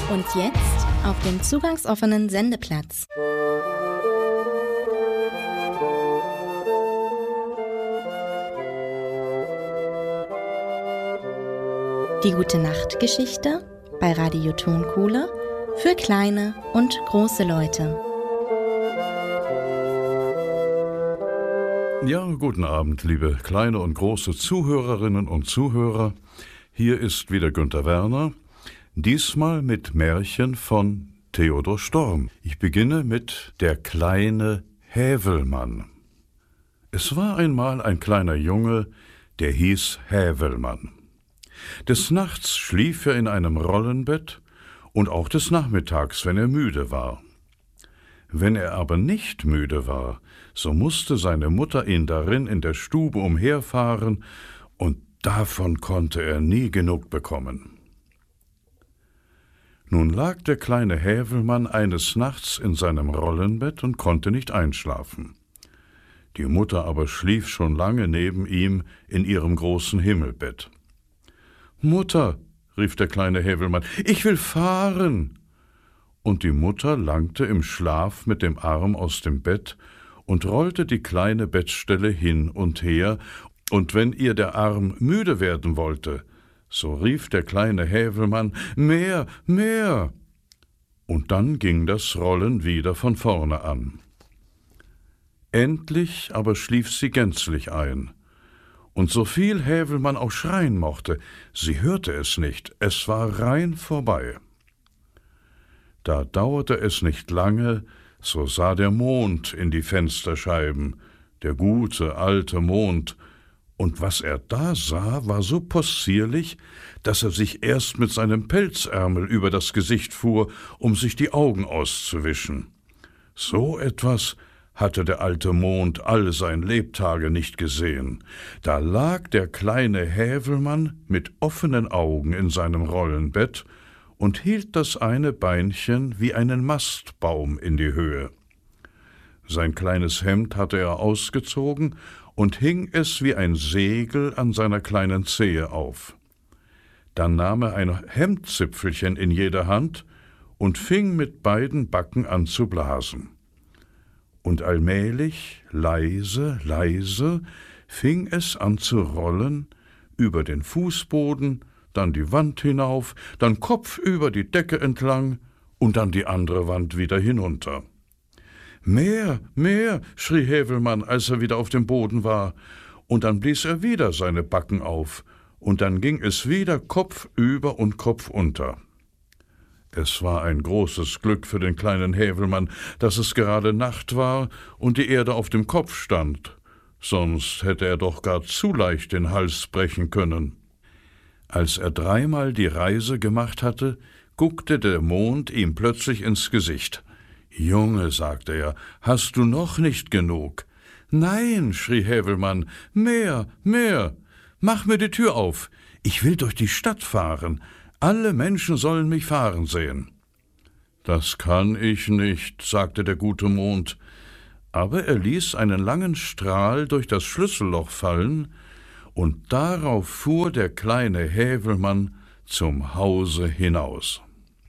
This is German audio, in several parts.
Und jetzt auf dem zugangsoffenen Sendeplatz. Die Gute-Nacht-Geschichte bei Radio Tonkuhle für kleine und große Leute. Ja, guten Abend, liebe kleine und große Zuhörerinnen und Zuhörer. Hier ist wieder Günther Werner, diesmal mit Märchen von Theodor Storm. Ich beginne mit Der kleine Häwelmann. Es war einmal ein kleiner Junge, der hieß Häwelmann. Des Nachts schlief er in einem Rollenbett und auch des Nachmittags, wenn er müde war. Wenn er aber nicht müde war, so musste seine Mutter ihn darin in der Stube umherfahren, und davon konnte er nie genug bekommen. Nun lag der kleine Häwelmann eines Nachts in seinem Rollenbett und konnte nicht einschlafen. Die Mutter aber schlief schon lange neben ihm in ihrem großen Himmelbett. »Mutter«, rief der kleine Häwelmann, »ich will fahren!« Und die Mutter langte im Schlaf mit dem Arm aus dem Bett und rollte die kleine Bettstelle hin und her, und wenn ihr der Arm müde werden wollte, so rief der kleine Häwelmann, »Mehr, mehr!« Und dann ging das Rollen wieder von vorne an. Endlich aber schlief sie gänzlich ein. Und so viel Häwelmann auch schreien mochte, sie hörte es nicht, es war rein vorbei. Da dauerte es nicht lange, so sah der Mond in die Fensterscheiben, der gute alte Mond, und was er da sah, war so possierlich, dass er sich erst mit seinem Pelzärmel über das Gesicht fuhr, um sich die Augen auszuwischen. So etwas hatte der alte Mond all sein Lebtage nicht gesehen. Da lag der kleine Häwelmann mit offenen Augen in seinem Rollenbett und hielt das eine Beinchen wie einen Mastbaum in die Höhe. Sein kleines Hemd hatte er ausgezogen und hing es wie ein Segel an seiner kleinen Zehe auf. Dann nahm er ein Hemdzipfelchen in jede Hand und fing mit beiden Backen an zu blasen. Und allmählich, leise, leise, fing es an zu rollen, über den Fußboden, dann die Wand hinauf, dann kopfüber die Decke entlang und dann die andere Wand wieder hinunter. »Mehr, mehr«, schrie Häwelmann, als er wieder auf dem Boden war, und dann blies er wieder seine Backen auf, und dann ging es wieder kopfüber und kopfunter. Es war ein großes Glück für den kleinen Häwelmann, dass es gerade Nacht war und die Erde auf dem Kopf stand, sonst hätte er doch gar zu leicht den Hals brechen können. Als er dreimal die Reise gemacht hatte, guckte der Mond ihm plötzlich ins Gesicht. »Junge«, sagte er, »hast du noch nicht genug?« »Nein«, schrie Häwelmann, »mehr, mehr! Mach mir die Tür auf, ich will durch die Stadt fahren. Alle Menschen sollen mich fahren sehen.« »Das kann ich nicht«, sagte der gute Mond, aber er ließ einen langen Strahl durch das Schlüsselloch fallen, und darauf fuhr der kleine Häwelmann zum Hause hinaus.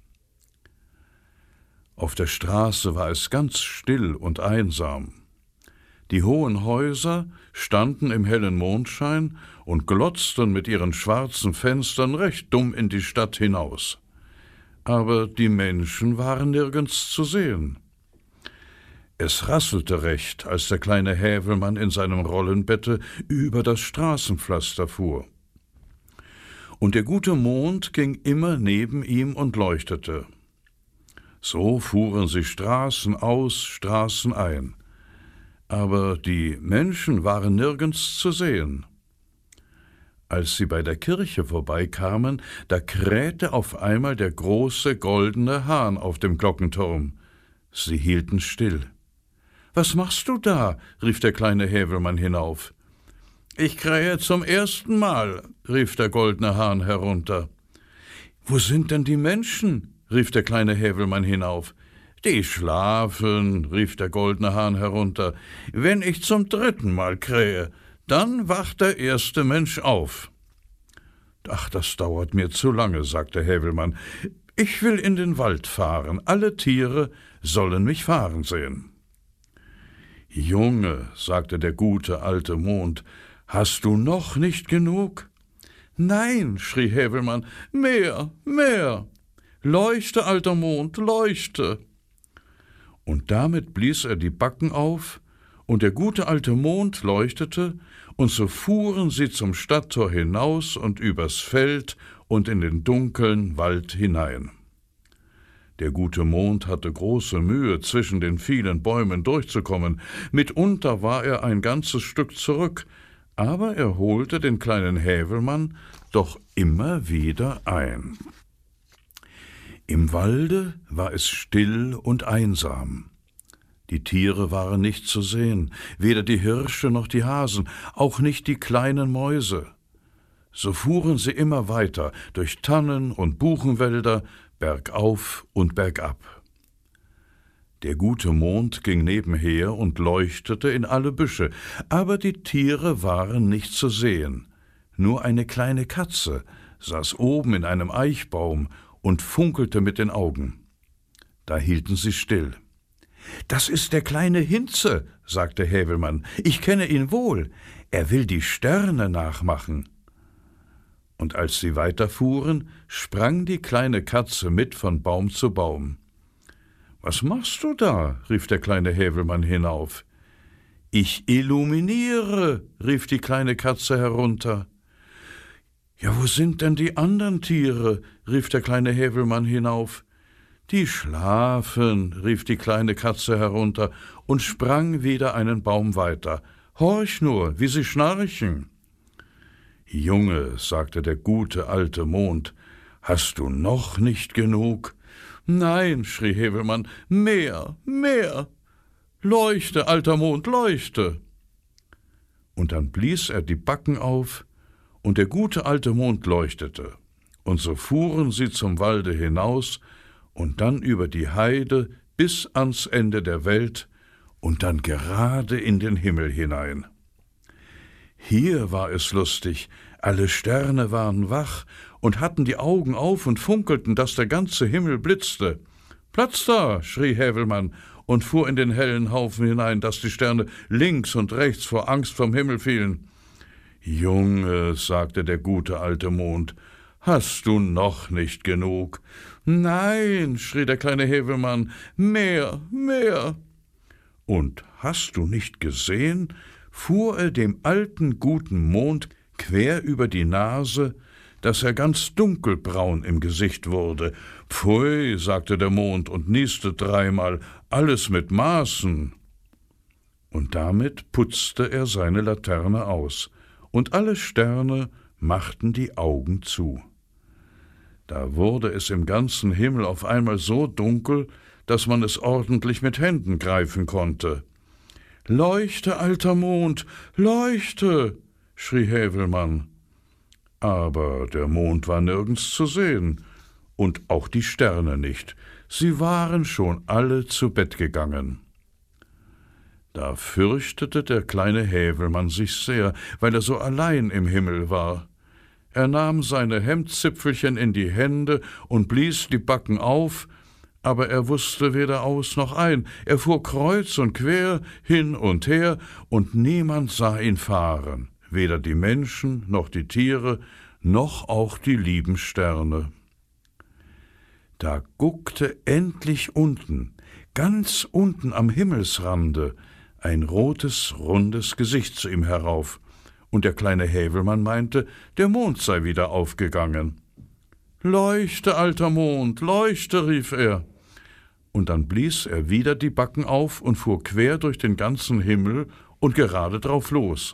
Auf der Straße war es ganz still und einsam. Die hohen Häuser standen im hellen Mondschein und glotzten mit ihren schwarzen Fenstern recht dumm in die Stadt hinaus. Aber die Menschen waren nirgends zu sehen. Es rasselte recht, als der kleine Häwelmann in seinem Rollenbette über das Straßenpflaster fuhr. Und der gute Mond ging immer neben ihm und leuchtete. So fuhren sie Straßen aus, Straßen ein. Aber die Menschen waren nirgends zu sehen. Als sie bei der Kirche vorbeikamen, da krähte auf einmal der große goldene Hahn auf dem Glockenturm. Sie hielten still. »Was machst du da?« rief der kleine Häwelmann hinauf. »Ich krähe zum ersten Mal«, rief der goldene Hahn herunter. »Wo sind denn die Menschen?« rief der kleine Häwelmann hinauf. »Die schlafen«, rief der goldene Hahn herunter. »Wenn ich zum dritten Mal krähe, dann wacht der erste Mensch auf.« »Ach, das dauert mir zu lange«, sagte Häwelmann. Ich will in den Wald fahren, alle Tiere sollen mich fahren sehen. »Junge«, sagte der gute alte Mond, »hast du noch nicht genug?« »Nein«, schrie Häwelmann, »mehr, mehr! Leuchte, alter Mond, leuchte!« Und damit blies er die Backen auf, und der gute alte Mond leuchtete, und so fuhren sie zum Stadttor hinaus und übers Feld und in den dunklen Wald hinein. Der gute Mond hatte große Mühe, zwischen den vielen Bäumen durchzukommen. Mitunter war er ein ganzes Stück zurück, aber er holte den kleinen Häwelmann doch immer wieder ein. Im Walde war es still und einsam. Die Tiere waren nicht zu sehen, weder die Hirsche noch die Hasen, auch nicht die kleinen Mäuse. So fuhren sie immer weiter durch Tannen und Buchenwälder, bergauf und bergab. Der gute Mond ging nebenher und leuchtete in alle Büsche, aber die Tiere waren nicht zu sehen. Nur eine kleine Katze saß oben in einem Eichbaum und funkelte mit den Augen. Da hielten sie still. »Das ist der kleine Hinze«, sagte Häwelmann. »Ich kenne ihn wohl. Er will die Sterne nachmachen.« Und als sie weiterfuhren, sprang die kleine Katze mit von Baum zu Baum. »Was machst du da?« rief der kleine Häwelmann hinauf. »Ich illuminiere«, rief die kleine Katze herunter. »Ja, wo sind denn die anderen Tiere?« rief der kleine Häwelmann hinauf. »Die schlafen«, rief die kleine Katze herunter und sprang wieder einen Baum weiter. »Horch nur, wie sie schnarchen!« »Junge«, sagte der gute alte Mond, »hast du noch nicht genug?« »Nein«, schrie Häwelmann, »mehr, mehr! Leuchte, alter Mond, leuchte!« Und dann blies er die Backen auf, und der gute alte Mond leuchtete, und so fuhren sie zum Walde hinaus und dann über die Heide bis ans Ende der Welt und dann gerade in den Himmel hinein. Hier war es lustig, alle Sterne waren wach und hatten die Augen auf und funkelten, dass der ganze Himmel blitzte. »Platz da«, schrie Häwelmann und fuhr in den hellen Haufen hinein, dass die Sterne links und rechts vor Angst vom Himmel fielen. »Junge«, sagte der gute alte Mond, »hast du noch nicht genug?« »Nein«, schrie der kleine Häwelmann, »mehr, mehr!« Und hast du nicht gesehen, fuhr er dem alten guten Mond quer über die Nase, dass er ganz dunkelbraun im Gesicht wurde. »Pfui«, sagte der Mond und nieste dreimal, »alles mit Maßen.« Und damit putzte er seine Laterne aus, und alle Sterne machten die Augen zu. Da wurde es im ganzen Himmel auf einmal so dunkel, dass man es ordentlich mit Händen greifen konnte. »Leuchte, alter Mond, leuchte«, schrie Häwelmann. Aber der Mond war nirgends zu sehen, und auch die Sterne nicht. Sie waren schon alle zu Bett gegangen. Da fürchtete der kleine Häwelmann sich sehr, weil er so allein im Himmel war. Er nahm seine Hemdzipfelchen in die Hände und blies die Backen auf, aber er wusste weder aus noch ein. Er fuhr kreuz und quer, hin und her, und niemand sah ihn fahren, weder die Menschen noch die Tiere, noch auch die lieben Sterne. Da guckte endlich unten, ganz unten am Himmelsrande, ein rotes, rundes Gesicht zu ihm herauf, und der kleine Häwelmann meinte, der Mond sei wieder aufgegangen. »Leuchte, alter Mond, leuchte«, rief er. Und dann blies er wieder die Backen auf und fuhr quer durch den ganzen Himmel und gerade drauf los.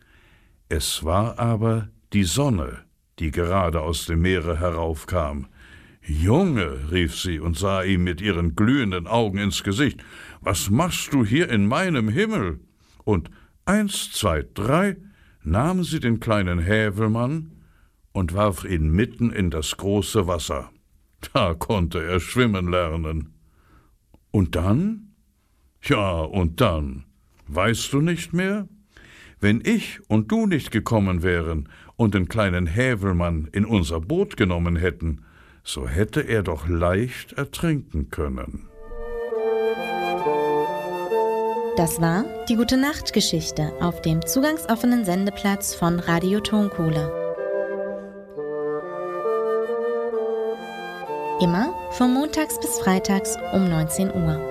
Es war aber die Sonne, die gerade aus dem Meere heraufkam. »Junge«, rief sie und sah ihm mit ihren glühenden Augen ins Gesicht, »was machst du hier in meinem Himmel?« Und 1, 2, 3 nahm sie den kleinen Häwelmann und warf ihn mitten in das große Wasser. Da konnte er schwimmen lernen. Und dann? Ja, und dann? Weißt du nicht mehr? Wenn ich und du nicht gekommen wären und den kleinen Häwelmann in unser Boot genommen hätten, so hätte er doch leicht ertrinken können. Das war die Gute-Nacht-Geschichte auf dem zugangsoffenen Sendeplatz von Radio Tonkohle. Immer von montags bis freitags um 19 Uhr.